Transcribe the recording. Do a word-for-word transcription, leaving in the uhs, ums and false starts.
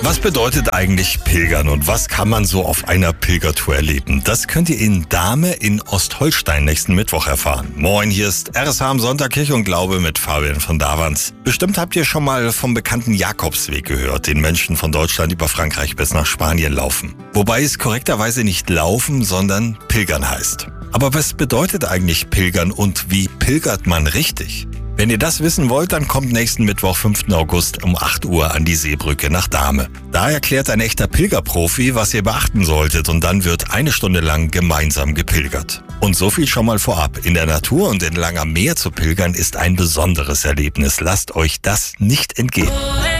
Was bedeutet eigentlich Pilgern und was kann man so auf einer Pilgertour erleben? Das könnt ihr in Dahme in Ostholstein nächsten Mittwoch erfahren. Moin, hier ist R S H am Sonntag Kirche und Glaube mit Fabian von Davans. Bestimmt habt ihr schon mal vom bekannten Jakobsweg gehört, den Menschen von Deutschland über Frankreich bis nach Spanien laufen. Wobei es korrekterweise nicht laufen, sondern pilgern heißt. Aber was bedeutet eigentlich pilgern und wie pilgert man richtig? Wenn ihr das wissen wollt, dann kommt nächsten Mittwoch, fünften August um acht Uhr an die Seebrücke nach Dahme. Da erklärt ein echter Pilgerprofi, was ihr beachten solltet und dann wird eine Stunde lang gemeinsam gepilgert. Und so viel schon mal vorab. In der Natur und entlang am Meer zu pilgern ist ein besonderes Erlebnis. Lasst euch das nicht entgehen.